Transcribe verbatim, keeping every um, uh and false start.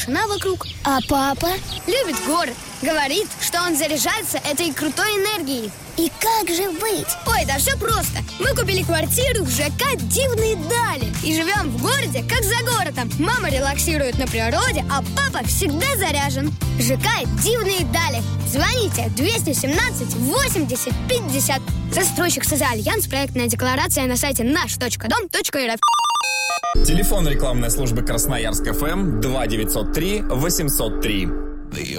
тишина вокруг. А папа? Любит город. Говорит, что он заряжается этой крутой энергией. И как же быть? Ой, да все просто. Мы купили квартиру в ЖК «Дивные дали» и живем в городе, как за городом. Мама релаксирует на природе, а папа всегда заряжен. ЖК «Дивные дали». Звоните двести семнадцать восемьдесят пятьдесят. Застройщик «Социальянс». Проектная декларация на сайте наш точка дом точка эр эф. Телефон рекламной службы Красноярск ФМ два девятьсот три восемьсот три.